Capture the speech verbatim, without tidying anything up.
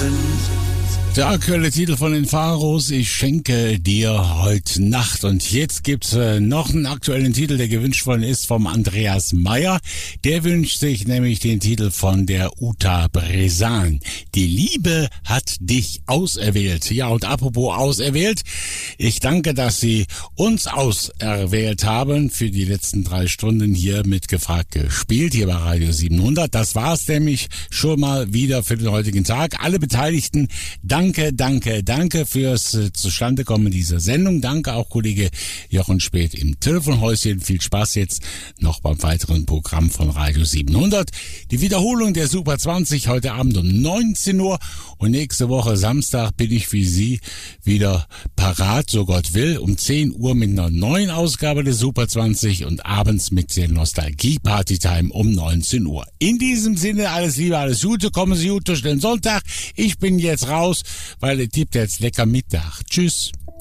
Der aktuelle Titel von den Pharos, ich schenke dir heute Nacht. Und jetzt gibt's äh, noch einen aktuellen Titel, der gewünscht worden ist vom Andreas Meyer. Der wünscht sich nämlich den Titel von der Uta Bresan. Die Liebe hat dich auserwählt. Ja, und apropos auserwählt, ich danke, dass Sie uns auserwählt haben für die letzten drei Stunden hier mit Gefragt gespielt, hier bei Radio siebenhundert. Das war's nämlich schon mal wieder für den heutigen Tag. Alle Beteiligten, Danke, danke, danke fürs äh, Zustandekommen dieser Sendung. Danke auch Kollege Jochen Späth im Telefonhäuschen. Viel Spaß jetzt noch beim weiteren Programm von Radio siebenhundert. Die Wiederholung der Super zwanzig heute Abend um neunzehn Uhr. Und nächste Woche Samstag bin ich für Sie wieder parat, so Gott will, um zehn Uhr mit einer neuen Ausgabe der Super zwanzig und abends mit der Nostalgie-Party-Time um neunzehn Uhr. In diesem Sinne alles Liebe, alles Gute. Kommen Sie gut durch den Sonntag. Ich bin jetzt raus, weil es gibt jetzt lecker Mittag. Tschüss.